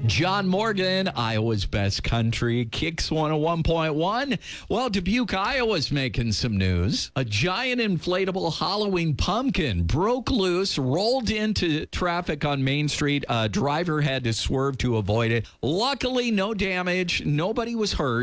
John Morgan, Iowa's best country, Kicks 101.1. Well, Dubuque, Iowa's making some news. A giant inflatable Halloween pumpkin broke loose, rolled into traffic on Main Street. A driver had to swerve to avoid it. Luckily, no damage. Nobody was hurt.